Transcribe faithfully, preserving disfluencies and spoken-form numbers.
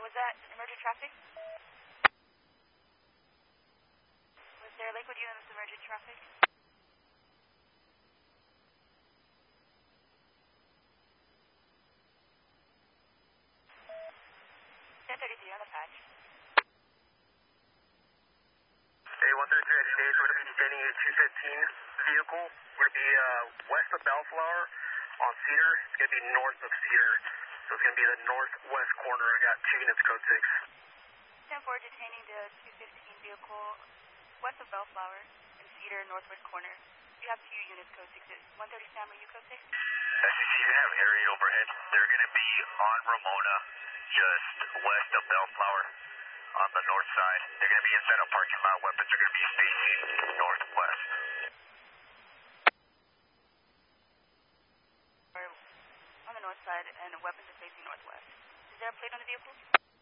was that emergent traffic? Was there Lakewood units emergent traffic? ten thirty-three on the patch. Hey, one thirty-three education, we're going to be detaining a two fifteen vehicle. We're going to be uh, west of Bellflower on Cedar. It's going to be north of Cedar. So it's going to be the northwest corner. I got two units, code six. ten four detaining the two fifteen vehicle west of Bellflower in Cedar, northwest corner. You have two units, code six. one thirty Sam, are you code six? S C C, you're going to have area overhead. They're going to be on Ramona, just west of Bellflower on the north side. They're going to be inside a parking lot. Weapons are going to be facing northwest. Or on the north side, and weapons are facing northwest. Is there a plate on the vehicle?